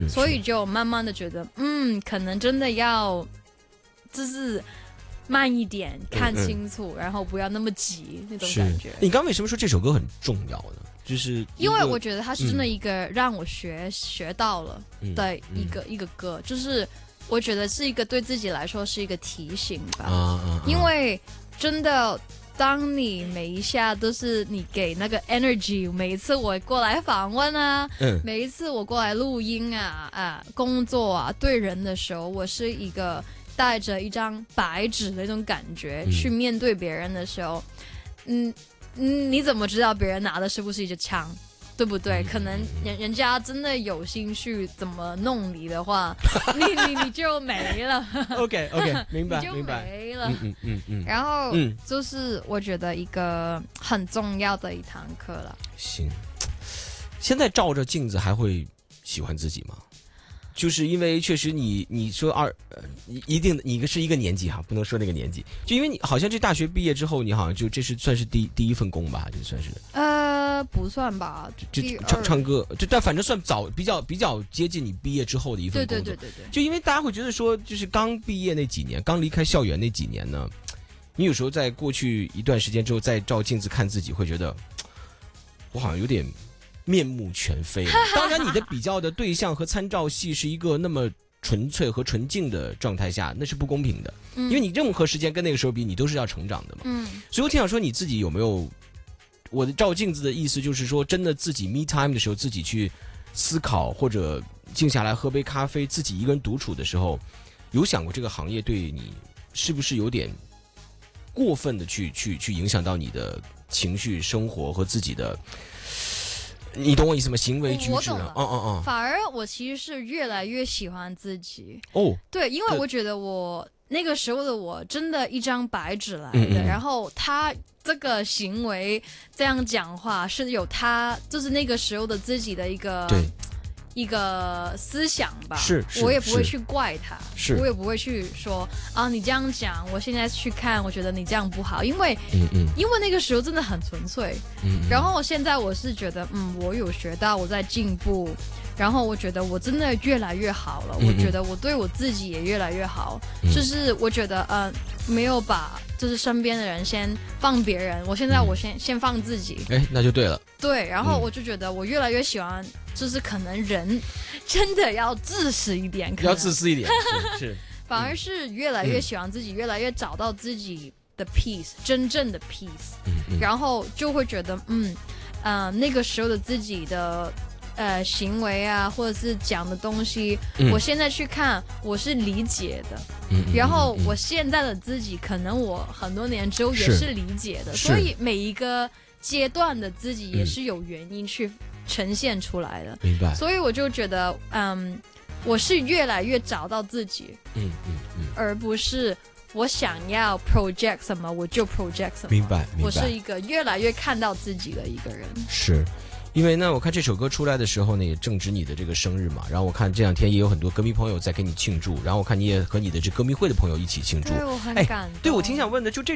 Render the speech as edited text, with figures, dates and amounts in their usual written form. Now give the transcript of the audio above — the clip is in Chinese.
所以就慢慢的觉得，可能真的要就是慢一点，看清楚，然后不要那么急那种感觉。 你刚为什么说这首歌很重要呢？就是因为我觉得它是真的一个让我学到了的一个歌，就是我觉得是一个对自己来说是一个提醒吧。因为真的，当你每一下都是你给那个 energy， 每一次我过来访问啊，每一次我过来录音啊，工作啊，对人的时候，我是一个带着一张白纸的那种感觉去面对别人的时候，你怎么知道别人拿的是不是一支枪，对不对？可能人家真的有心去怎么弄你的话，你就没了。 OK， 明白， 你就没了。然后嗯就是我觉得一个很重要的一堂课了。 行，现在照着镜子还会喜欢自己吗？就是因为确实你说一定你是一个年纪哈，不能说那个年纪，就因为你好像这大学毕业之后，你好像就这是算是第一份工吧，这算是不算吧， 就唱歌，就但反正算早，比较接近你毕业之后的一份工作。对。就因为大家会觉得说，就是刚毕业那几年，刚离开校园那几年呢，你有时候在过去一段时间之后再照镜子看自己，会觉得我好像有点面目全非了。当然，你的比较的对象和参照系是一个那么纯粹和纯净的状态下，那是不公平的。因为你任何时间跟那个时候比，你都是要成长的嘛。所以我挺想说，你自己有没有？我的照镜子的意思就是说，真的自己 me time 的时候，自己去思考，或者静下来喝杯咖啡，自己一个人独处的时候，有想过这个行业对你是不是有点过分的去影响到你的情绪、生活和自己的？你懂我意思吗？行为举止。我懂了。 反而我其实是越来越喜欢自己。对，因为我觉得我那个时候的我真的一张白纸来的，然后他这个行为这样讲话是有他就是那个时候的自己的一个思想吧，我也不会去怪他，我也不会去说你这样讲，我现在去看，我觉得你这样不好，因为那个时候真的很纯粹，然后现在我是觉得我有学到，我在进步，然后我觉得我真的越来越好了，我觉得我对我自己也越来越好，就是我觉得没有把就是身边的人先放别人，我现在我先放自己， 那就对了。 对，然后我就觉得我越来越喜欢，就是可能人真的要自私一点， 要自私一点，是反而是越来越喜欢自己，越来越找到自己的 peace， 真正的 peace，然后就会觉得那个时候的自己的行为啊，或者是讲的东西，我现在去看我是理解的，然后我现在的自己可能我很多年之后也是理解的，所以每一个阶段的自己也是有原因去呈现出来的， 明白。 所以我就觉得我是越来越找到自己，而不是我想要 project 什么我就 project 什么， 明白。 我是一个越来越看到自己的一个人。 是因为呢，我看这首歌出来的时候呢，也正值你的这个生日嘛，然后我看这两天也有很多歌迷朋友在给你庆祝，然后我看你也和你的这歌迷会的朋友一起庆祝， 对，我很感动。 对，我挺想问的，就这